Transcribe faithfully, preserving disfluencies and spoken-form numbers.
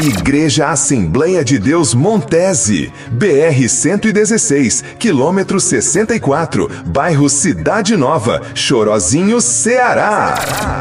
Igreja Assembleia de Deus Montese, B R cento e dezesseis, quilômetro sessenta e quatro, bairro Cidade Nova, Chorozinho, Ceará.